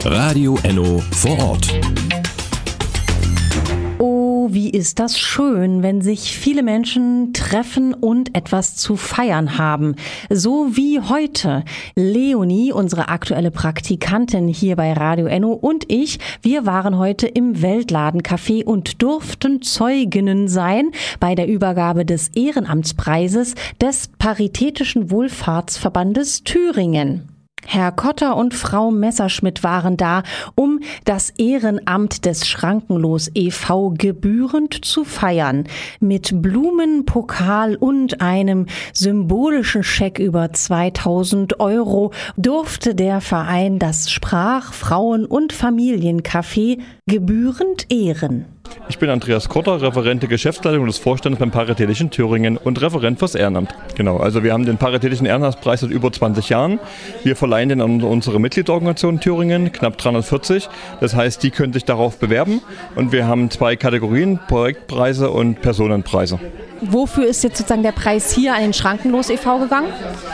Radio Enno vor Ort. Oh, wie ist das schön, wenn sich viele Menschen treffen und etwas zu feiern haben. So wie heute. Leonie, unsere aktuelle Praktikantin hier bei Radio Enno, und ich, wir waren heute im Weltladencafé und durften Zeuginnen sein bei der Übergabe des Ehrenamtspreises des Paritätischen Wohlfahrtsverbandes Thüringen. Herr Kotter und Frau Messerschmidt waren da, um das Ehrenamt des Schrankenlos e.V. gebührend zu feiern. Mit Blumen, Pokal und einem symbolischen Scheck über 2.000 € durfte der Verein das Sprach-, Frauen- und Familiencafé gebührend ehren. Ich bin Andreas Kotter, Referent der Geschäftsleitung des Vorstandes beim Paritätischen Thüringen und Referent fürs Ehrenamt. Genau, also wir haben den Paritätischen Ehrenamtspreis seit über 20 Jahren. Wir verleihen den an unsere Mitgliedsorganisation Thüringen, knapp 340. Das heißt, die können sich darauf bewerben. Und wir haben 2 Kategorien, Projektpreise und Personenpreise. Wofür ist jetzt sozusagen der Preis hier an den Schrankenlos e.V. gegangen?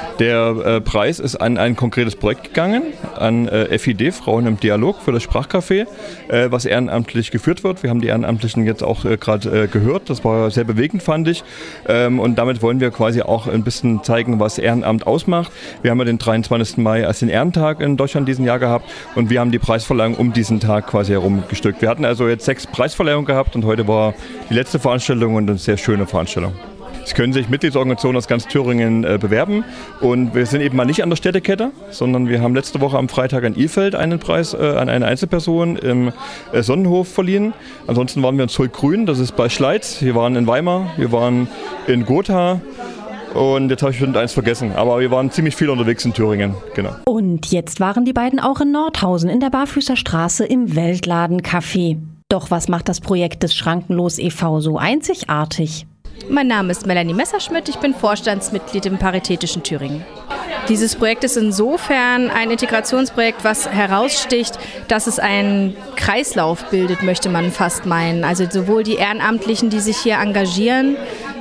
Der Preis ist an ein konkretes Projekt gegangen, an FID, Frauen im Dialog, für das Sprachcafé, was ehrenamtlich geführt wird. Wir haben die Ehrenamtlichen jetzt auch gerade gehört, das war sehr bewegend, fand ich. Und damit wollen wir quasi auch ein bisschen zeigen, was Ehrenamt ausmacht. Wir haben ja den 23. Mai als den Ehrentag in Deutschland diesen Jahr gehabt und wir haben die Preisverleihung um diesen Tag quasi herum gestückt. Wir hatten also jetzt 6 Preisverleihungen gehabt und heute war die letzte Veranstaltung und eine sehr schöne Veranstaltung. Es können sich Mitgliedsorganisationen aus ganz Thüringen bewerben und wir sind eben mal nicht an der Städtekette, sondern wir haben letzte Woche am Freitag in Ilfeld einen Preis an eine Einzelperson im Sonnenhof verliehen. Ansonsten waren wir in Zulk-Grün, das ist bei Schleiz, wir waren in Weimar, wir waren in Gotha und jetzt habe ich bestimmt eins vergessen, aber wir waren ziemlich viel unterwegs in Thüringen, genau. Und jetzt waren die beiden auch in Nordhausen in der Barfüßerstraße im Weltladencafé. Doch was macht das Projekt des Schrankenlos e.V. so einzigartig? Mein Name ist Melanie Messerschmidt, ich bin Vorstandsmitglied im Paritätischen Thüringen. Dieses Projekt ist insofern ein Integrationsprojekt, was heraussticht, dass es einen Kreislauf bildet, möchte man fast meinen. Also sowohl die Ehrenamtlichen, die sich hier engagieren,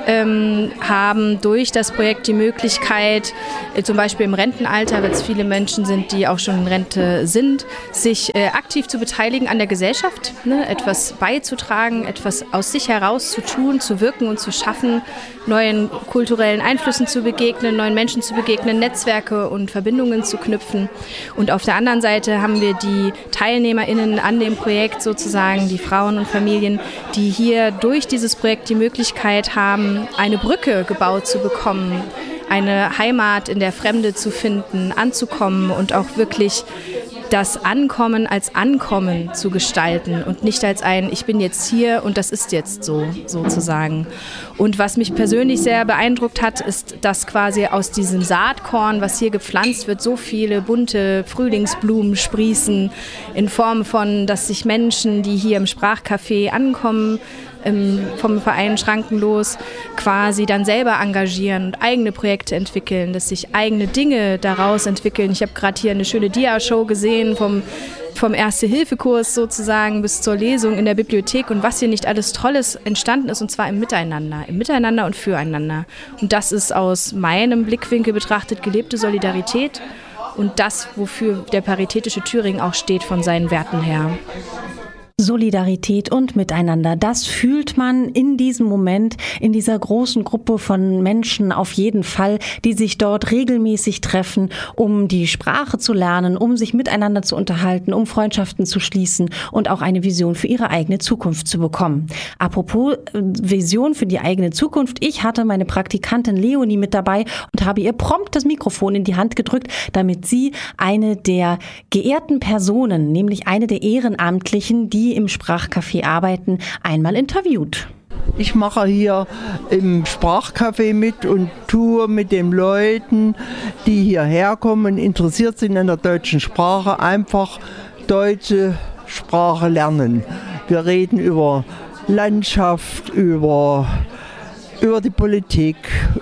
haben durch das Projekt die Möglichkeit, zum Beispiel im Rentenalter, weil es viele Menschen sind, die auch schon in Rente sind, sich aktiv zu beteiligen an der Gesellschaft, etwas beizutragen, etwas aus sich heraus zu tun, zu wirken und zu schaffen, neuen kulturellen Einflüssen zu begegnen, neuen Menschen zu begegnen, Netzwerke und Verbindungen zu knüpfen. Und auf der anderen Seite haben wir die TeilnehmerInnen an dem Projekt sozusagen, die Frauen und Familien, die hier durch dieses Projekt die Möglichkeit haben, eine Brücke gebaut zu bekommen, eine Heimat in der Fremde zu finden, anzukommen und auch wirklich das Ankommen als Ankommen zu gestalten und nicht als ein Ich bin jetzt hier und das ist jetzt so, sozusagen. Und was mich persönlich sehr beeindruckt hat, ist, dass quasi aus diesem Saatkorn, was hier gepflanzt wird, so viele bunte Frühlingsblumen sprießen in Form von, dass sich Menschen, die hier im Sprachcafé ankommen, vom Verein Schrankenlos quasi dann selber engagieren und eigene Projekte entwickeln, dass sich eigene Dinge daraus entwickeln. Ich habe gerade hier eine schöne Dia-Show gesehen vom Erste-Hilfe-Kurs sozusagen bis zur Lesung in der Bibliothek und was hier nicht alles Tolles entstanden ist, und zwar im Miteinander und füreinander. Und das ist aus meinem Blickwinkel betrachtet gelebte Solidarität und das, wofür der Paritätische Thüringen auch steht von seinen Werten her. Solidarität und Miteinander, das fühlt man in diesem Moment, in dieser großen Gruppe von Menschen auf jeden Fall, die sich dort regelmäßig treffen, um die Sprache zu lernen, um sich miteinander zu unterhalten, um Freundschaften zu schließen und auch eine Vision für ihre eigene Zukunft zu bekommen. Apropos Vision für die eigene Zukunft, ich hatte meine Praktikantin Leonie mit dabei und habe ihr prompt das Mikrofon in die Hand gedrückt, damit sie eine der geehrten Personen, nämlich eine der Ehrenamtlichen, die im Sprachcafé arbeiten, einmal interviewt. Ich mache hier im Sprachcafé mit und tue mit den Leuten, die hierher kommen, interessiert sind an der deutschen Sprache, einfach deutsche Sprache lernen. Wir reden über Landschaft, über die Politik,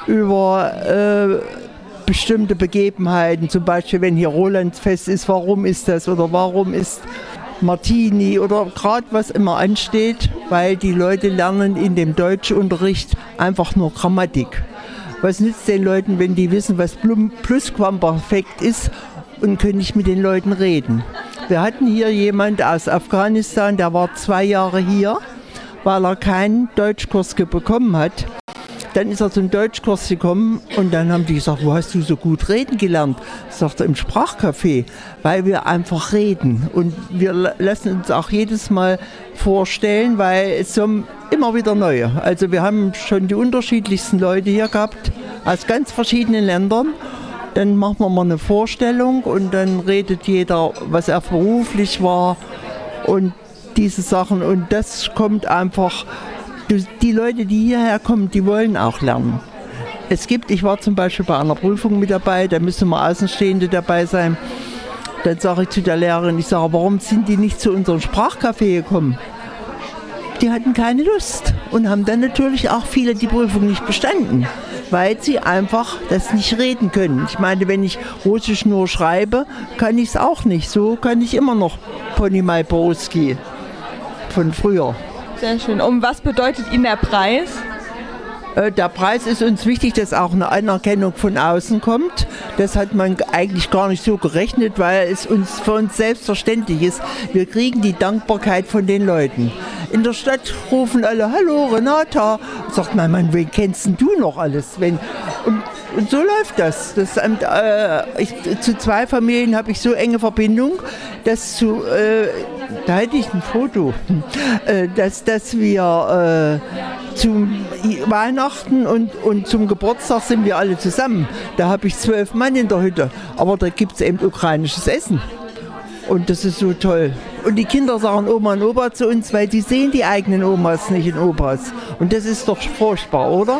über bestimmte Begebenheiten, zum Beispiel wenn hier Rolandsfest ist, warum ist das oder warum ist Martini oder gerade was immer ansteht, weil die Leute lernen in dem Deutschunterricht einfach nur Grammatik. Was nützt den Leuten, wenn die wissen, was Plusquamperfekt ist und können nicht mit den Leuten reden? Wir hatten hier jemand aus Afghanistan, der war 2 Jahre hier, weil er keinen Deutschkurs bekommen hat. Dann ist er zum Deutschkurs gekommen und dann haben die gesagt, wo hast du so gut reden gelernt? Sagt er, im Sprachcafé, weil wir einfach reden. Und wir lassen uns auch jedes Mal vorstellen, weil es sind immer wieder neue. Also wir haben schon die unterschiedlichsten Leute hier gehabt, aus ganz verschiedenen Ländern. Dann machen wir mal eine Vorstellung und dann redet jeder, was er beruflich war und diese Sachen. Und das kommt einfach... Die Leute, die hierher kommen, die wollen auch lernen. Ich war zum Beispiel bei einer Prüfung mit dabei, da müssen wir Außenstehende dabei sein. Dann sage ich zu der Lehrerin, warum sind die nicht zu unserem Sprachcafé gekommen? Die hatten keine Lust und haben dann natürlich auch viele die Prüfung nicht bestanden, weil sie einfach das nicht reden können. Ich meine, wenn ich Russisch nur schreibe, kann ich es auch nicht. So kann ich immer noch Pony Borowski von früher. Sehr schön. Und was bedeutet Ihnen der Preis? Der Preis ist uns wichtig, dass auch eine Anerkennung von außen kommt. Das hat man eigentlich gar nicht so gerechnet, weil es für uns selbstverständlich ist. Wir kriegen die Dankbarkeit von den Leuten. In der Stadt rufen alle, hallo Renata. Sagt mein Mann, wen kennst denn du noch alles? Und so läuft das. Zu 2 Familien habe ich so enge Verbindung, dass da hätte ich ein Foto, dass wir zum Weihnachten und zum Geburtstag sind wir alle zusammen. Da habe ich 12 Mann in der Hütte, aber da gibt es eben ukrainisches Essen. Und das ist so toll. Und die Kinder sagen Oma und Opa zu uns, weil die sehen die eigenen Omas nicht in Opas. Und das ist doch furchtbar, oder?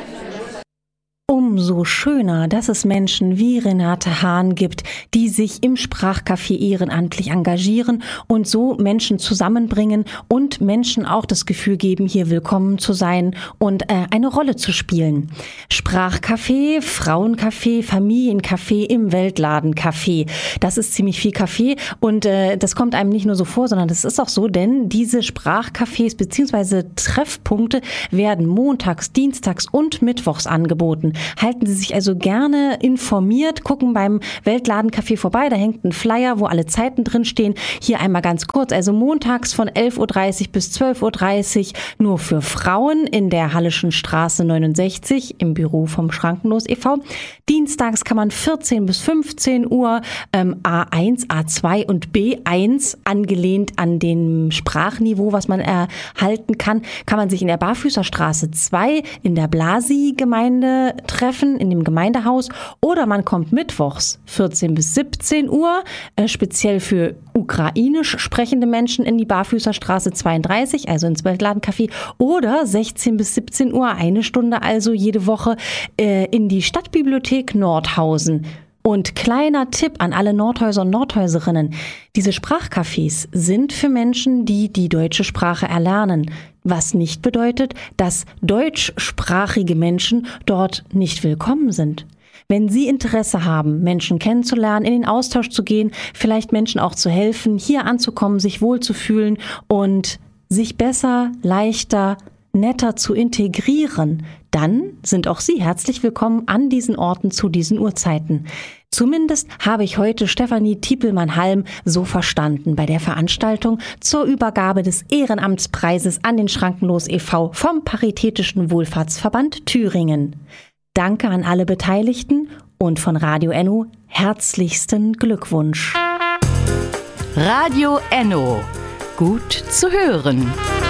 Umso schöner, dass es Menschen wie Renate Hahn gibt, die sich im Sprachcafé ehrenamtlich engagieren und so Menschen zusammenbringen und Menschen auch das Gefühl geben, hier willkommen zu sein und eine Rolle zu spielen. Sprachcafé, Frauencafé, Familiencafé im Weltladencafé. Das ist ziemlich viel Kaffee und das kommt einem nicht nur so vor, sondern das ist auch so, denn diese Sprachcafés bzw. Treffpunkte werden montags, dienstags und mittwochs angeboten. Halten Sie sich also gerne informiert, gucken beim Weltladencafé vorbei, da hängt ein Flyer, wo alle Zeiten drin stehen. Hier einmal ganz kurz, also montags von 11.30 Uhr bis 12.30 Uhr nur für Frauen in der Hallischen Straße 69 im Büro vom Schrankenlos e.V. Dienstags kann man 14 bis 15 Uhr A1, A2 und B1 angelehnt an dem Sprachniveau, was man erhalten kann man sich in der Barfüßerstraße 2 in der Blasi-Gemeinde treffen, in dem Gemeindehaus, oder man kommt mittwochs 14 bis 17 Uhr, speziell für ukrainisch sprechende Menschen in die Barfüßerstraße 32, also ins Weltladencafé, oder 16 bis 17 Uhr, 1 Stunde also jede Woche in die Stadtbibliothek Nordhausen. Und kleiner Tipp an alle Nordhäuser und Nordhäuserinnen, diese Sprachcafés sind für Menschen, die die deutsche Sprache erlernen, was nicht bedeutet, dass deutschsprachige Menschen dort nicht willkommen sind. Wenn Sie Interesse haben, Menschen kennenzulernen, in den Austausch zu gehen, vielleicht Menschen auch zu helfen, hier anzukommen, sich wohlzufühlen und sich besser, leichter, netter zu integrieren, dann sind auch Sie herzlich willkommen an diesen Orten zu diesen Uhrzeiten. Zumindest habe ich heute Stefanie Tiepelmann-Halm so verstanden bei der Veranstaltung zur Übergabe des Ehrenamtspreises an den Schrankenlos e.V. vom Paritätischen Wohlfahrtsverband Thüringen. Danke an alle Beteiligten und von Radio Enno herzlichsten Glückwunsch. Radio Enno. Gut zu hören.